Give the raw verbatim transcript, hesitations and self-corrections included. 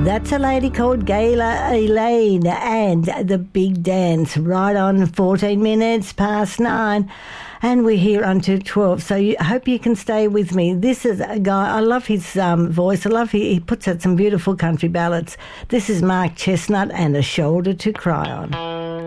That's a lady called Gayla Elaine and The Big Dance, right on fourteen minutes past nine. And we're here until twelve, so I hope you can stay with me. This is a guy, I love his um, voice. I love he, he puts out some beautiful country ballads. This is Mark Chestnut and A Shoulder to Cry On.